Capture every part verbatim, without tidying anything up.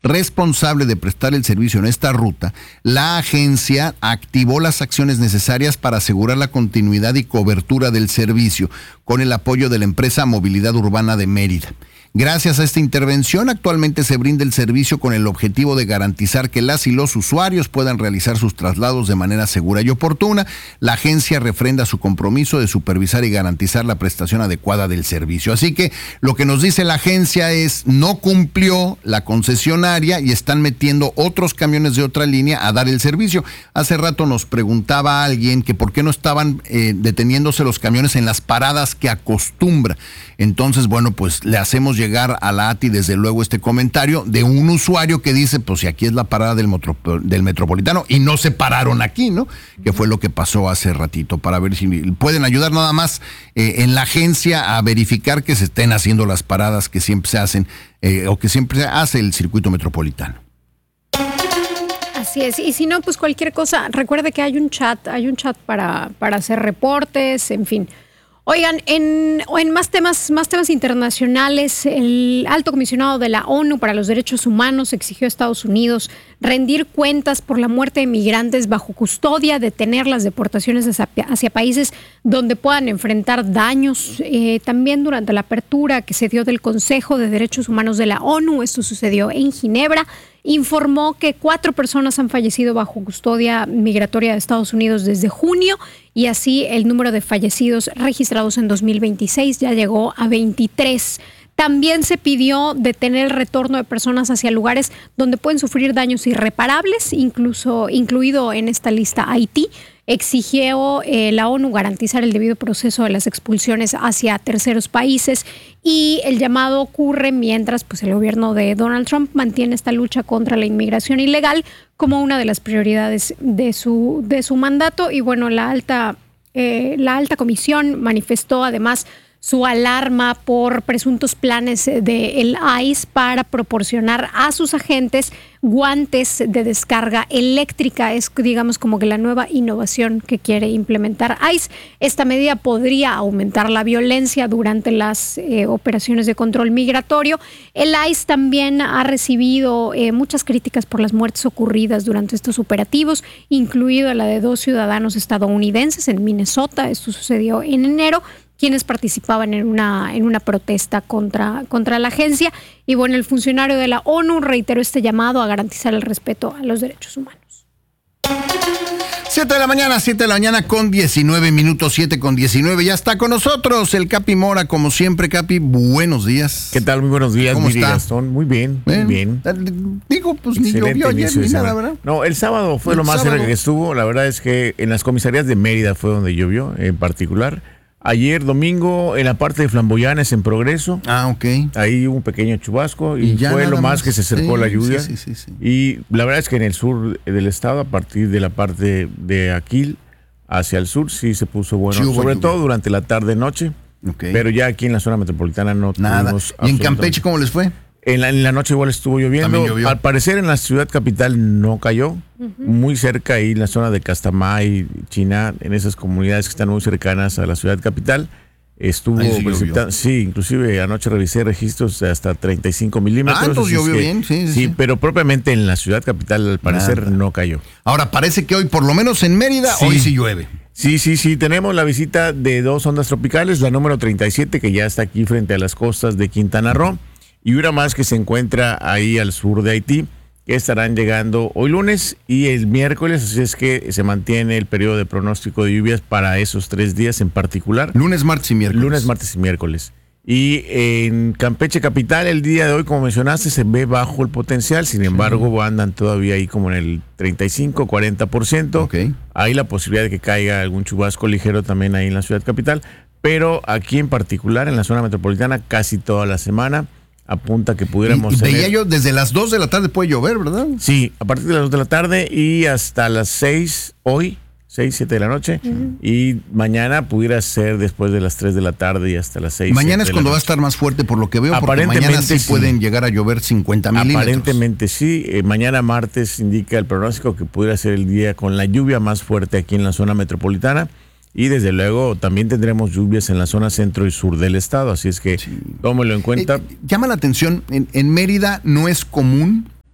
responsable de prestar el servicio en esta ruta, la agencia activó las acciones necesarias para asegurar la continuidad y cobertura del servicio con el apoyo de la empresa Movilidad Urbana de Mérida. Gracias a esta intervención, actualmente se brinda el servicio con el objetivo de garantizar que las y los usuarios puedan realizar sus traslados de manera segura y oportuna. La agencia refrenda su compromiso de supervisar y garantizar la prestación adecuada del servicio. Así que lo que nos dice la agencia es, no cumplió la concesionaria y están metiendo otros camiones de otra línea a dar el servicio. Hace rato nos preguntaba alguien que por qué no estaban eh, deteniéndose los camiones en las paradas que acostumbra. Entonces, bueno, pues le hacemos llegar a la A T I desde luego este comentario de un usuario que dice, pues si aquí es la parada del, metro, del Metropolitano y no se pararon aquí, ¿no? Que fue lo que pasó hace ratito, para ver si pueden ayudar nada más eh, en la agencia a verificar que se estén haciendo las paradas que siempre se hacen eh, o que siempre hace el circuito metropolitano. Así es, y si no, pues cualquier cosa, recuerde que hay un chat, hay un chat para, para hacer reportes, en fin. Oigan, en, en más temas, más temas internacionales, el alto comisionado de la ONU para los Derechos Humanos exigió a Estados Unidos rendir cuentas por la muerte de migrantes bajo custodia, detener las deportaciones hacia, hacia países donde puedan enfrentar daños. Eh, también durante la apertura que se dio del Consejo de Derechos Humanos de la ONU, esto sucedió en Ginebra, informó que cuatro personas han fallecido bajo custodia migratoria de Estados Unidos desde junio y así el número de fallecidos registrados en dos mil veintiséis ya llegó a veintitrés. También se pidió detener el retorno de personas hacia lugares donde pueden sufrir daños irreparables, incluso incluido en esta lista Haití. Exigió eh, la ONU garantizar el debido proceso de las expulsiones hacia terceros países y el llamado ocurre mientras pues, el gobierno de Donald Trump mantiene esta lucha contra la inmigración ilegal como una de las prioridades de su, de su mandato. Y bueno, la alta, eh, la alta comisión manifestó además su alarma por presuntos planes del I C E para proporcionar a sus agentes guantes de descarga eléctrica. Es, digamos, como que la nueva innovación que quiere implementar I C E. Esta medida podría aumentar la violencia durante las eh, operaciones de control migratorio. El I C E también ha recibido eh, muchas críticas por las muertes ocurridas durante estos operativos, incluida la de dos ciudadanos estadounidenses en Minnesota. Esto sucedió en enero, quienes participaban en una, en una protesta contra, contra la agencia. Y bueno, el funcionario de la ONU reiteró este llamado a garantizar el respeto a los derechos humanos. siete de la mañana, siete de la mañana con diecinueve minutos, siete con diecinueve. Ya está con nosotros el Capi Mora, como siempre. Capi, buenos días. ¿Qué tal? Muy buenos días. ¿Cómo está? Gastón. Muy bien, muy ¿Eh? bien. Digo, pues excelente, ni llovió ayer ni nada, ¿verdad? No, el sábado fue el lo más sábado. cerca que estuvo. La verdad es que en las comisarías de Mérida fue donde llovió en particular. Ayer domingo en la parte de Flamboyanes en Progreso. Ah, ok. Ahí hubo un pequeño chubasco y, Y ya fue lo más, más que se acercó sí, la lluvia. Sí, sí, sí, sí. Y la verdad es que en el sur del estado, a partir de la parte de Aquil hacia el sur, sí se puso bueno. Sí, sobre lluvia. todo durante la tarde-noche. Okay. Pero ya aquí en la zona metropolitana no nada. tuvimos ¿Y en Campeche cómo les fue? En la, en la noche igual estuvo lloviendo. Llovió. Al parecer en la ciudad capital no cayó. Uh-huh. Muy cerca ahí en la zona de Castamay, China, en esas comunidades que están muy cercanas a la ciudad capital. Estuvo sí, precipitando, sí, inclusive anoche revisé registros de hasta treinta y cinco milímetros. Ah, entonces llovió es que, bien, sí, sí, sí, sí. pero propiamente en la ciudad capital al parecer Nada. no cayó. Ahora parece que hoy, por lo menos en Mérida, Sí. hoy sí llueve. Sí, sí, sí, tenemos la visita de dos ondas tropicales, la número treinta y siete que ya está aquí frente a las costas de Quintana Roo y una más que se encuentra ahí al sur de Haití, que estarán llegando hoy lunes y el miércoles, así es que se mantiene el periodo de pronóstico de lluvias para esos tres días en particular. Lunes, martes y miércoles. Lunes, martes y miércoles. Y en Campeche capital el día de hoy, como mencionaste, se ve bajo el potencial, sin embargo sí. andan todavía ahí como en el treinta y cinco, cuarenta por ciento. Okay. Hay la posibilidad de que caiga algún chubasco ligero también ahí en la ciudad capital, pero aquí en particular, en la zona metropolitana, casi toda la semana apunta que pudiéramos y, y tener... veía yo, desde las dos de la tarde puede llover, ¿verdad? Sí, a partir de las dos de la tarde y hasta las seis hoy, seis, siete de la noche, uh-huh. y mañana pudiera ser después de las tres de la tarde y hasta las seis. Mañana es cuando va a estar más fuerte por lo que veo, porque mañana sí, sí pueden llegar a llover cincuenta milímetros. Aparentemente sí, eh, mañana martes indica el pronóstico que pudiera ser el día con la lluvia más fuerte aquí en la zona metropolitana. Y desde luego también tendremos lluvias en la zona centro y sur del estado, así es que sí. tómelo en cuenta. Eh, llama la atención, en, en Mérida no es común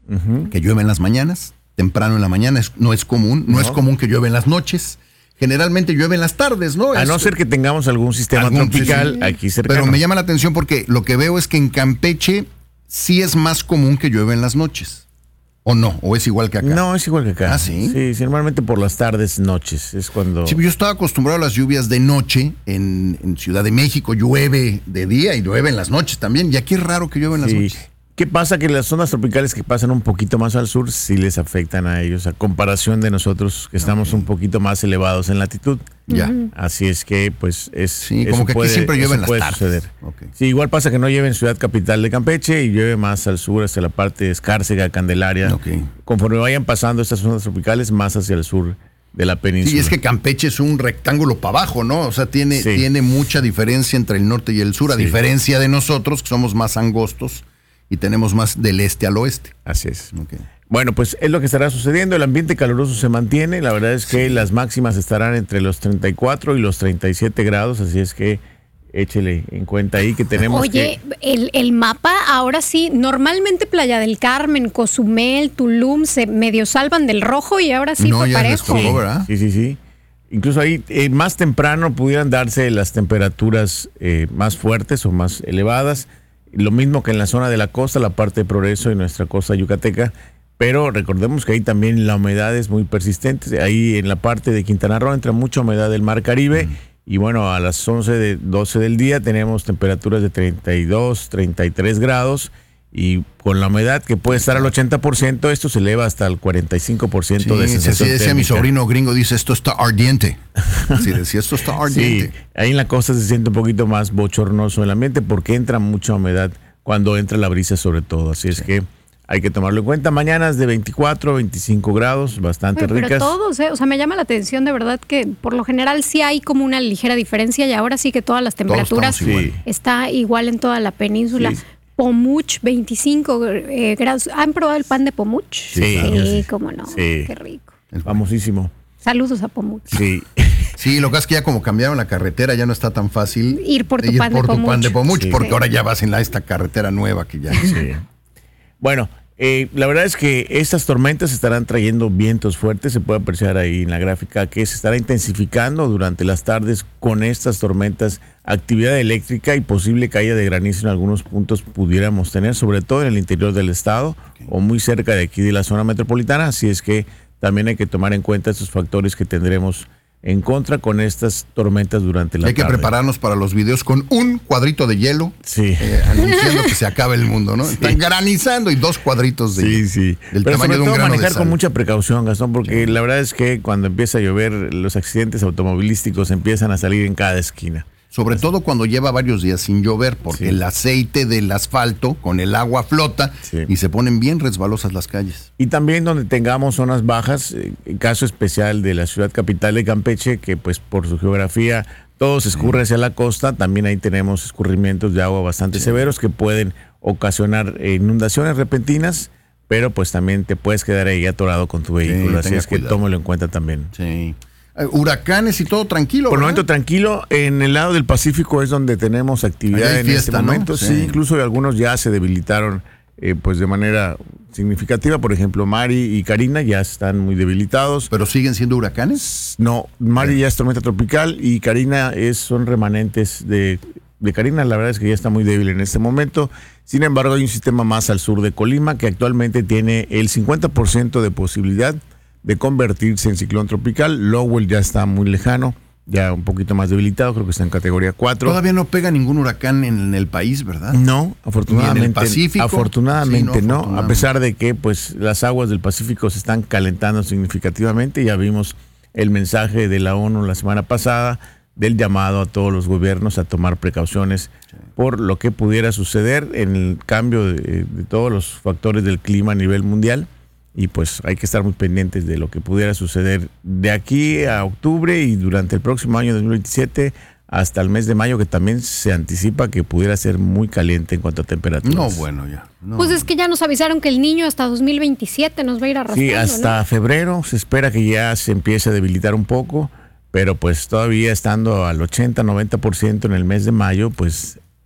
uh-huh. que llueve en las mañanas, temprano en la mañana, es, no es común, no, no es común que llueve en las noches. Generalmente llueve en las tardes, ¿no? A es, no ser que tengamos algún sistema algún, tropical sí, aquí cercano. Pero me llama la atención porque lo que veo es que en Campeche sí es más común que llueve en las noches. ¿O no? ¿O es igual que acá? No, es igual que acá. ¿Ah, sí? Sí, sí, normalmente por las tardes, noches, es cuando... Sí, yo estaba acostumbrado a las lluvias de noche en, en Ciudad de México, llueve de día y llueve en las noches también, y aquí es raro que llueve en las sí. noches. ¿Qué pasa? Que las zonas tropicales que pasan un poquito más al sur sí les afectan a ellos, a comparación de nosotros que estamos okay. un poquito más elevados en latitud. Ya. Uh-huh. Así es que, pues, es. Sí, como que puede, aquí siempre llueve en las tardes. Suceder. Okay. Sí, igual pasa que no llueve en Ciudad Capital de Campeche y llueve más al sur, hacia la parte de Escárcega, Candelaria. Okay. Conforme vayan pasando estas zonas tropicales, más hacia el sur de la península. Sí, es que Campeche es un rectángulo para abajo, ¿no? O sea, tiene, sí. tiene mucha diferencia entre el norte y el sur, a sí. diferencia de nosotros, que somos más angostos y tenemos más del este al oeste. Así es. Okay. Bueno, pues es lo que estará sucediendo. El ambiente caluroso se mantiene. La verdad es que sí. las máximas estarán entre los treinta y cuatro y los treinta y siete grados. Así es que échele en cuenta ahí que tenemos. Oye, que... el, el mapa ahora sí, normalmente Playa del Carmen, Cozumel, Tulum se medio salvan del rojo y ahora sí no, fue ya parejo. Les tocó, ¿verdad? Sí, sí, sí. Incluso ahí eh, más temprano pudieran darse las temperaturas eh, más fuertes o más elevadas. Lo mismo que en la zona de la costa, la parte de Progreso y nuestra costa yucateca, pero recordemos que ahí también la humedad es muy persistente. Ahí en la parte de Quintana Roo entra mucha humedad del Mar Caribe mm. y bueno, a las once, de doce del día tenemos temperaturas de treinta y dos, treinta y tres grados y con la humedad que puede estar al ochenta por ciento, esto se eleva hasta el cuarenta y cinco por ciento sí, de sensación así decía térmica. Mi sobrino gringo, dice esto está ardiente. Sí, decía esto está ardiente. Sí, ahí en la costa se siente un poquito más bochornoso el ambiente porque entra mucha humedad cuando entra la brisa sobre todo, así es sí. que hay que tomarlo en cuenta. Mañanas de veinticuatro, veinticinco grados, bastante Oye, ricas. Pero todos, ¿eh? O sea, me llama la atención de verdad que por lo general sí hay como una ligera diferencia y ahora sí que todas las temperaturas igual. está igual en toda la península. Sí. Pomuch, veinticinco eh, grados. ¿Han probado el pan de Pomuch? Sí. Sí, cómo no. Sí. Qué rico. Es famosísimo. Saludos a Pomuch. Sí. Sí, lo que es que ya como cambiaron la carretera ya no está tan fácil ir por tu, ir pan, por de tu pan de Pomuch, sí. porque ahora ya vas en la, esta carretera nueva que ya... Sí. Bueno, eh, la verdad es que estas tormentas estarán trayendo vientos fuertes, se puede apreciar ahí en la gráfica que se estará intensificando durante las tardes con estas tormentas, actividad eléctrica y posible caída de granizo en algunos puntos pudiéramos tener, sobre todo en el interior del estado okay. o muy cerca de aquí de la zona metropolitana, así es que también hay que tomar en cuenta estos factores que tendremos en contra con estas tormentas durante la Hay que tarde. prepararnos para los videos con un cuadrito de hielo sí. eh, anunciando que se acaba el mundo, ¿no? Sí. Están granizando y dos cuadritos de sí, sí. del Pero tamaño sobre de un todo grano manejar de sal. con mucha precaución, Gastón, porque sí. la verdad es que cuando empieza a llover los accidentes automovilísticos empiezan a salir en cada esquina. Sobre Así. todo cuando lleva varios días sin llover, porque sí. el aceite del asfalto con el agua flota sí. y se ponen bien resbalosas las calles. Y también donde tengamos zonas bajas, eh, caso especial de la ciudad capital de Campeche, que pues por su geografía todo se escurre sí. hacia la costa, también ahí tenemos escurrimientos de agua bastante sí. severos que pueden ocasionar eh, inundaciones repentinas, pero pues también te puedes quedar ahí atorado con tu vehículo, sí, así es que cuidado. Tómalo en cuenta también. Sí. Huracanes y todo tranquilo. Por el momento tranquilo. En el lado del Pacífico es donde tenemos actividad en fiesta, este momento. ¿No? Sí. sí, incluso algunos ya se debilitaron eh, pues de manera significativa. Por ejemplo, Mari y Karina ya están muy debilitados. ¿Pero siguen siendo huracanes? No, Mari sí. ya es tormenta tropical y Karina es, son remanentes de, de Karina. La verdad es que ya está muy débil en este momento. Sin embargo, hay un sistema más al sur de Colima que actualmente tiene el cincuenta por ciento de posibilidad de convertirse en ciclón tropical. Lowell ya está muy lejano, ya un poquito más debilitado, creo que está en categoría cuatro. Todavía no pega ningún huracán en el país, ¿verdad? No, afortunadamente. ¿Ni en el Pacífico? Afortunadamente sí, no, no afortunadamente. A pesar de que pues las aguas del Pacífico se están calentando significativamente. Ya vimos el mensaje de la ONU la semana pasada del llamado a todos los gobiernos a tomar precauciones sí. por lo que pudiera suceder en el cambio de, de todos los factores del clima a nivel mundial. Y pues hay que estar muy pendientes de lo que pudiera suceder de aquí a octubre y durante el próximo año dos mil veintisiete hasta el mes de mayo, que también se anticipa que pudiera ser muy caliente en cuanto a temperaturas. No, bueno, ya. No. Pues es que ya nos avisaron que el niño hasta dos mil veintisiete nos va a ir arrastrando. Sí, hasta ¿no? febrero se espera que ya se empiece a debilitar un poco, pero pues todavía estando al ochenta, noventa por ciento en el mes de mayo, pues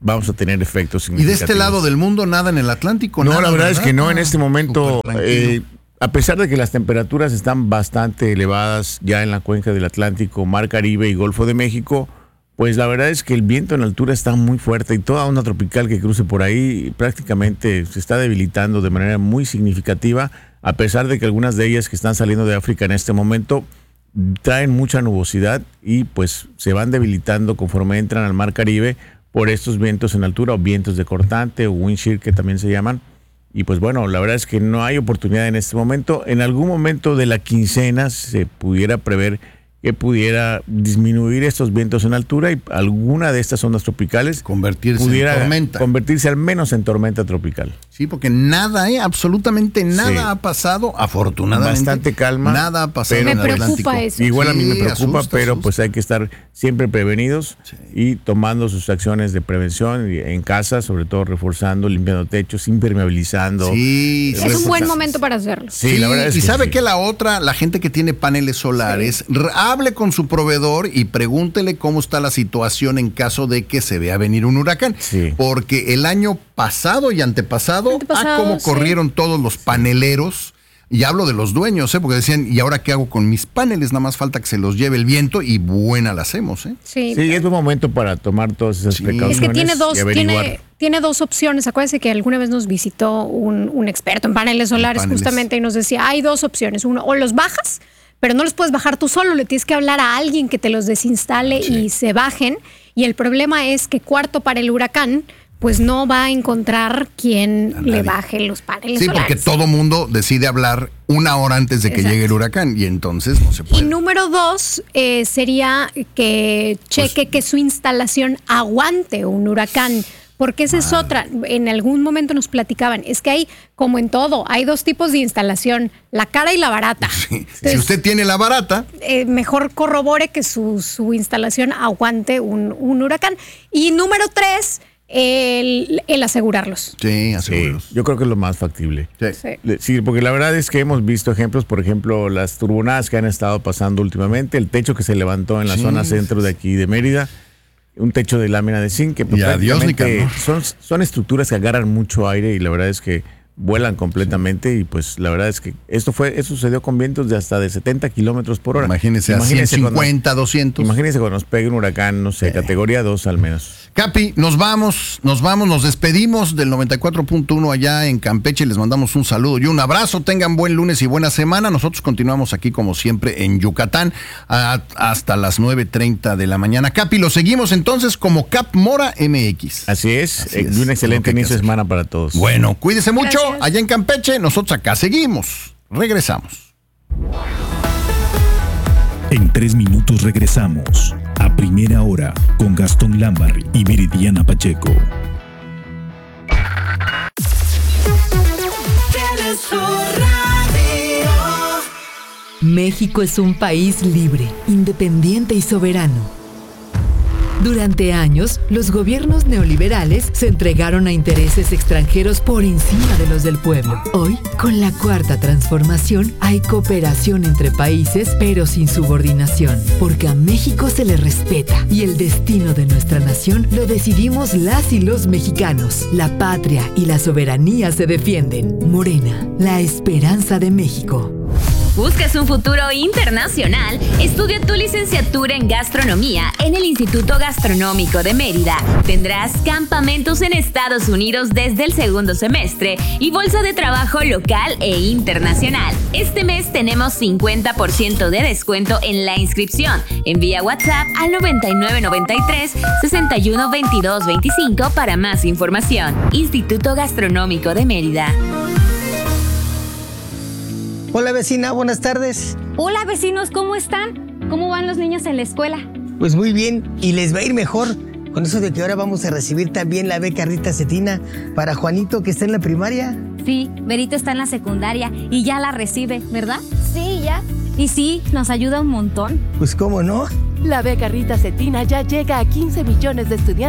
vamos a tener efectos ¿Y significativos. de este lado del mundo nada en el Atlántico? No, nada, la verdad, ¿verdad? es que no, en este Ah, momento, súper tranquilo. eh, a pesar de que las temperaturas están bastante elevadas ya en la cuenca del Atlántico, Mar Caribe y Golfo de México, pues la verdad es que el viento en altura está muy fuerte y toda onda tropical que cruce por ahí prácticamente se está debilitando de manera muy significativa, a pesar de que algunas de ellas que están saliendo de África en este momento traen mucha nubosidad y pues se van debilitando conforme entran al Mar Caribe por estos vientos en altura o vientos de cortante o wind shear que también se llaman. Y pues bueno, la verdad es que no hay oportunidad en este momento. En algún momento de la quincena se pudiera prever que pudiera disminuir estos vientos en altura y alguna de estas ondas tropicales Convertirse pudiera en tormenta. convertirse al menos en tormenta tropical. Sí, porque nada, ¿eh? Absolutamente nada Sí. ha pasado, afortunadamente. Bastante calma, Nada ha pasado pero en Me el preocupa Atlántico. eso. Igual a mí me Sí, preocupa, asusta, pero asusta. pues hay que estar siempre prevenidos Sí. y tomando sus acciones de prevención y en casa, sobre todo reforzando, limpiando techos, impermeabilizando. Sí, sí, Es un sí, buen sí. momento para hacerlo. Sí, la verdad es y que sabe sí. que la otra, la gente que tiene paneles solares, r- hable con su proveedor y pregúntele cómo está la situación en caso de que se vea venir un huracán. Sí. Porque el año pasado y antepasado, Antepasado, ah, cómo sí. corrieron todos los paneleros. Y hablo de los dueños, ¿eh? Porque decían, ¿y ahora qué hago con mis paneles? Nada más falta que se los lleve el viento y buena la hacemos, ¿eh? Sí. Sí, es buen momento para tomar todas esas Sí. precauciones. Es que tiene dos, y averiguar. tiene, tiene dos opciones. Acuérdense que alguna vez nos visitó un, un experto en paneles solares paneles. justamente y nos decía, hay dos opciones. Uno, o los bajas, pero no los puedes bajar tú solo, le tienes que hablar a alguien que te los desinstale y se bajen. Y el problema es que cuarto para el huracán, pues no va a encontrar quien A le nadie. baje los paneles Sí, solares. porque todo mundo decide hablar una hora antes de que Exacto. llegue el huracán y entonces no se Y puede. número dos eh, sería que cheque que su instalación aguante un huracán. Porque esa es otra. En algún momento nos platicaban. Es que hay, como en todo, hay dos tipos de instalación: la cara y la barata. Sí. Entonces, Si usted tiene la barata, eh, mejor corrobore que su, su instalación aguante un, un huracán. Y número tres, el, el asegurarlos. sí, Sí, asegúrelos. yo creo que es lo más factible. Sí. Sí. Le- Sí, porque la verdad es que hemos visto ejemplos, por ejemplo, las turbonadas que han estado pasando últimamente, el techo que se levantó en la Sí, zona centro de aquí de Mérida, un techo de lámina de zinc, que pues, Y adiós, prácticamente Nicanor. son, son estructuras que agarran mucho aire y la verdad es que vuelan completamente y pues la verdad es que esto fue, eso sucedió con vientos de hasta de setenta kilómetros por hora. Imagínese a Imagínese ciento cuando- cincuenta, doscientos. Imagínense cuando nos pegue un huracán, no sé, categoría dos al menos. Capi, nos vamos, nos vamos, nos despedimos del noventa y cuatro punto uno allá en Campeche. Les mandamos un saludo y un abrazo. Tengan buen lunes y buena semana. Nosotros continuamos aquí, como siempre, en Yucatán a- hasta las nueve treinta de la mañana. Capi, lo seguimos entonces como Cap Mora M X. Así es, Así eh, es, y un lo excelente que hay que inicio de hacer. semana para todos. Bueno, cuídese mucho Gracias. allá en Campeche. Nosotros acá seguimos. Regresamos. En tres minutos regresamos a Primera Hora con Gastón Lambarri y Viridiana Pacheco. México es un país libre, independiente y soberano. Durante años, los gobiernos neoliberales se entregaron a intereses extranjeros por encima de los del pueblo. Hoy, con la cuarta transformación, hay cooperación entre países, pero sin subordinación, porque a México se le respeta y el destino de nuestra nación lo decidimos las y los mexicanos. La patria y la soberanía se defienden. Morena, la esperanza de México. ¿Buscas un futuro internacional? Estudia tu licenciatura en gastronomía en el Instituto Gastronómico de Mérida. Tendrás campamentos en Estados Unidos desde el segundo semestre y bolsa de trabajo local e internacional. Este mes tenemos cincuenta por ciento de descuento en la inscripción. Envía WhatsApp al noventa y nueve noventa y tres, sesenta y uno veintidós veinticinco para más información. Instituto Gastronómico de Mérida. Hola vecina, buenas tardes. Hola vecinos, ¿cómo están? ¿Cómo van los niños en la escuela? Pues muy bien, y les va a ir mejor con eso de que ahora vamos a recibir también la beca Rita Cetina para Juanito que está en la primaria. Sí, Berito está en la secundaria y ya la recibe, ¿verdad? Sí, ya. Y sí, nos ayuda un montón. Pues cómo no. La beca Rita Cetina ya llega a quince millones de estudiantes